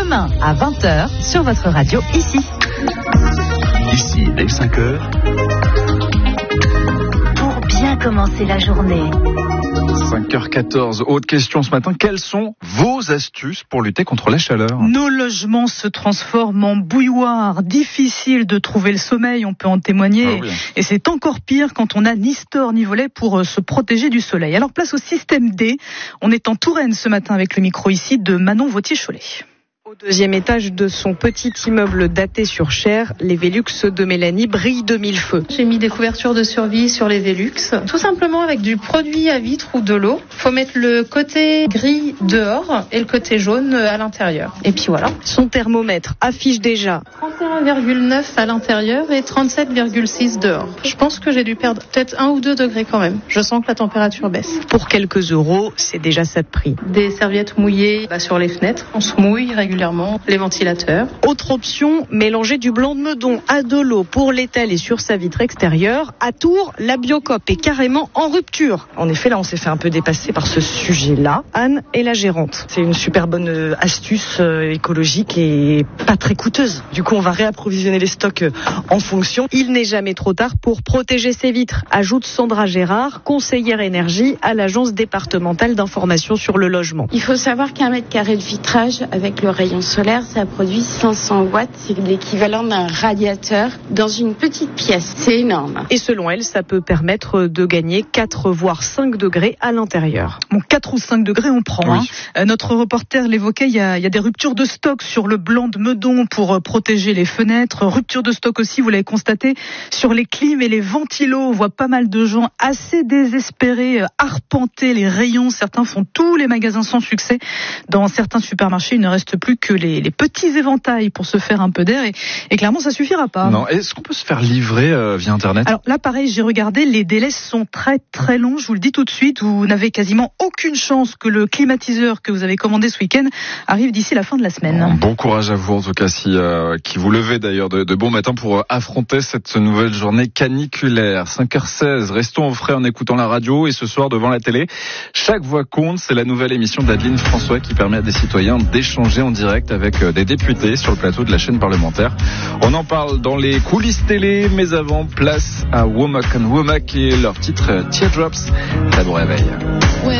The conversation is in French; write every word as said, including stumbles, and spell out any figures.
demain à vingt heures sur votre radio ici. Ici, dès cinq heures. Pour bien commencer la journée. cinq heures quatorze. Autre question ce matin. Quelles sont vos astuces pour lutter contre la chaleur ? Nos logements se transforment en bouilloire. Difficile de trouver le sommeil, on peut en témoigner. Ah oui. Et c'est encore pire quand on n'a ni store ni volet pour se protéger du soleil. Alors place au système D. On est en Touraine ce matin avec le micro ici de Manon Vautier-Cholet. Au deuxième étage de son petit immeuble daté sur Cher, les Velux de Mélanie brillent de mille feux. J'ai mis des couvertures de survie sur les Velux, tout simplement avec du produit à vitre ou de l'eau. Faut mettre le côté gris dehors et le côté jaune à l'intérieur. Et puis voilà. Son thermomètre affiche déjà trente et un virgule neuf à l'intérieur et trente-sept virgule six dehors. Je pense que j'ai dû perdre peut-être un ou deux degrés quand même. Je sens que la température baisse. pour quelques euros, c'est déjà ça de prix. Des serviettes mouillées bah, sur les fenêtres. On se mouille régulièrement. Les ventilateurs. Autre option, mélanger du blanc de meudon à de l'eau pour l'étel et sur sa vitre extérieure. À Tours, la Biocoop est carrément en rupture. En effet, là, on s'est fait un peu dépasser par ce sujet-là. Anne est la gérante. C'est une super bonne euh, astuce euh, écologique et pas très coûteuse. Du coup, on va réapprovisionner les stocks euh, en fonction. Il n'est jamais trop tard pour protéger ses vitres, ajoute Sandra Gérard, conseillère énergie à l'agence départementale d'information sur le logement. Il faut savoir qu'un mètre carré de vitrage avec le rayon solaire, ça produit cinq cents watts. C'est l'équivalent d'un radiateur dans une petite pièce. C'est énorme. Et selon elle, ça peut permettre de gagner quatre voire cinq degrés à l'intérieur. Bon, quatre ou cinq degrés, on prend. Oui. Hein. Euh, notre reporter l'évoquait, il y, a, il y a des ruptures de stock sur le blanc de meudon pour euh, protéger les fenêtres. Rupture de stock aussi, vous l'avez constaté, sur les clims et les ventilos. On voit pas mal de gens assez désespérés, euh, arpenter les rayons. Certains font tous les magasins sans succès. Dans certains supermarchés, il ne reste plus que les, les petits éventails pour se faire un peu d'air. Et, et clairement, ça suffira pas. Non. Est-ce qu'on peut se faire livrer euh, via Internet ? Alors là, pareil, j'ai regardé, les délais sont très très longs, je vous le dis tout de suite. Vous n'avez quasiment aucune chance que le climatiseur que vous avez commandé ce week-end arrive d'ici la fin de la semaine. Bon courage à vous en tout cas, si, euh, qui vous levez d'ailleurs de, de bon matin pour euh, affronter cette nouvelle journée caniculaire. cinq heures seize, restons au frais en écoutant la radio et ce soir devant la télé. Chaque voix compte, c'est la nouvelle émission d'Adeline François qui permet à des citoyens d'échanger en direct avec des députés sur le plateau de la chaîne parlementaire. On en parle dans les coulisses télé, mais avant, place à Womack and Womack et leur titre Teardrops. Très bon réveil.